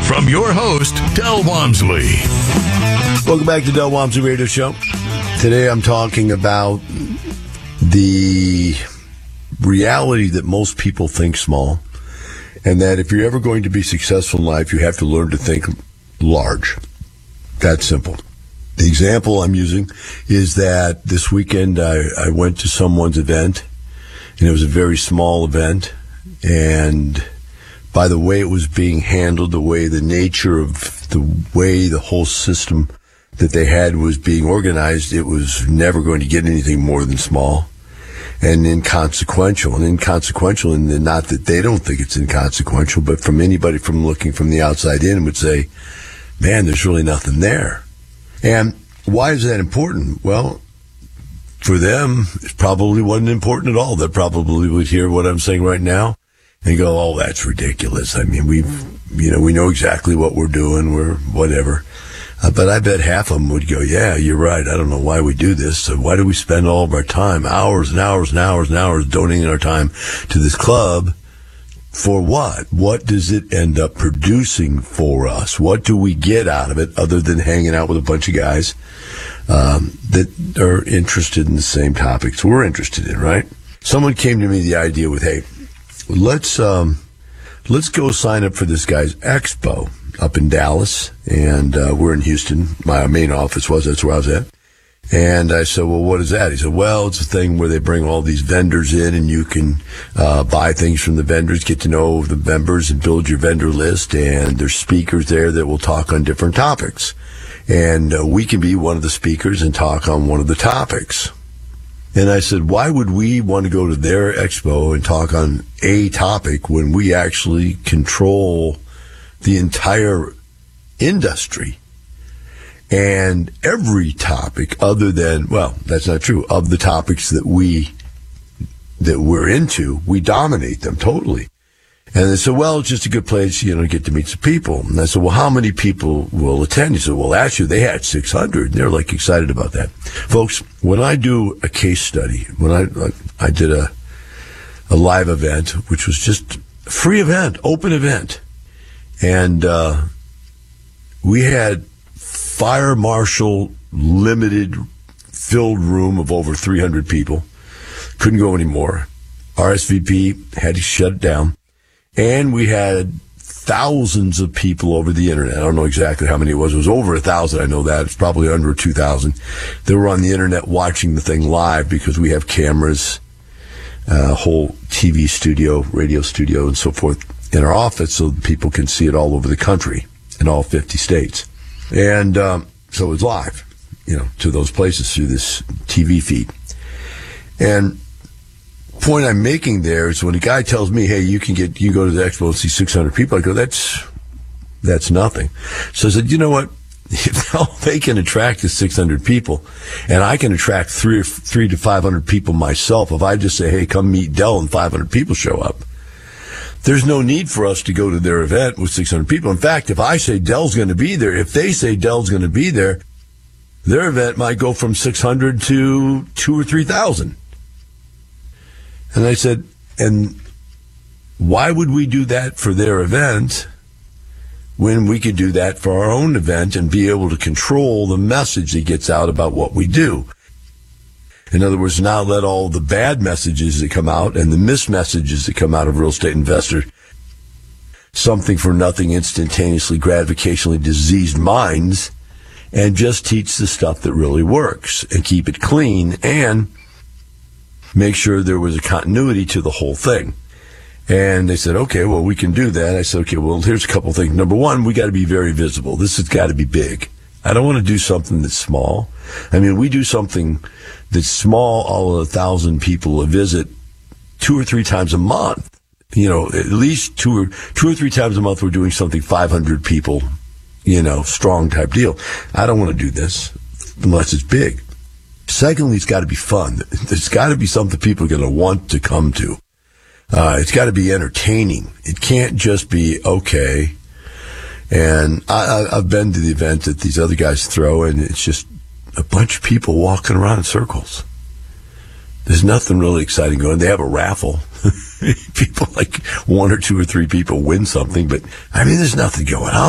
from your host, Del Walmsley. Welcome back to Del Walmsley Radio Show. Today I'm talking about the reality that most people think small, and that if you're ever going to be successful in life, you have to learn to think large. That's simple. The example I'm using is that this weekend I went to someone's event, and it was a very small event, and by the way it was being handled, the way the nature of the way the whole system that they had was being organized, it was never going to get anything more than small and inconsequential. And inconsequential, and not that they don't think it's inconsequential, but from anybody from looking from the outside in would say, man, there's really nothing there. And why is that important? Well, for them, it probably wasn't important at all. They probably would hear what I'm saying right now and go, oh, that's ridiculous. I mean, we know exactly what we're doing. We're whatever. But I bet half of them would go, yeah, you're right. I don't know why we do this. So why do we spend all of our time, hours and hours and hours and hours, donating our time to this club? For what? What does it end up producing for us? What do we get out of it other than hanging out with a bunch of guys that are interested in the same topics we're interested in, right? Someone came to me the idea with, hey, let's go sign up for this guy's expo up in Dallas, and we're in Houston. My main office that's where I was at. And I said, well, what is that? He said, well, it's a thing where they bring all these vendors in, and you can buy things from the vendors, get to know the members, and build your vendor list. And there's speakers there that will talk on different topics. And we can be one of the speakers and talk on one of the topics. And I said, why would we want to go to their expo and talk on a topic when we actually control the entire industry? And every topic other than, well, that's not true, of the topics that we're into, we dominate them totally. And they said, well, it's just a good place, to get to meet some people. And I said, well, how many people will attend? He said, well, actually, they had 600. They're like excited about that. Folks, when I do a case study, when I did a live event, which was just a free event, open event, and we had fire marshal limited filled room of over 300 people. Couldn't go anymore. RSVP had to shut it down. And we had thousands of people over the internet. I don't know exactly how many it was. It was over 1,000. I know that. It's probably under 2,000. They were on the internet watching the thing live because we have cameras, a whole TV studio, radio studio, and so forth in our office so people can see it all over the country in all 50 states. And so it was live, to those places through this TV feed. And point I'm making there is when a guy tells me, hey, you can go to the expo and see 600 people, I go, that's nothing. So I said, you know what? If they can attract the 600 people, and I can attract 300 to 500 people myself, if I just say, hey, come meet Del, and 500 people show up, there's no need for us to go to their event with 600 people. In fact, if I say Del's going to be there, if they say Del's going to be there, their event might go from 600 to 2,000 or 3,000. And I said, and why would we do that for their event when we could do that for our own event and be able to control the message that gets out about what we do? In other words, not let all the bad messages that come out and the mismessages that come out of real estate investors, something for nothing, instantaneously, gratificationally diseased minds, and just teach the stuff that really works and keep it clean and make sure there was a continuity to the whole thing. And they said, okay, well, we can do that. I said, okay, well, here's a couple things. Number one, we got to be very visible. This has got to be big. I don't want to do something that's small. I mean, we do something that's small, all of 1,000 people a visit 2 or 3 times a month. At least two or three times a month we're doing something 500 people, strong type deal. I don't want to do this unless it's big. Secondly, it's got to be fun. There's got to be something people are going to want to come to. It's got to be entertaining. It can't just be, okay. And I've been to the event that these other guys throw, and it's just a bunch of people walking around in circles. There's nothing really exciting going on. They have a raffle. People, like 1 or 2 or 3 people win something, but I mean, there's nothing going on.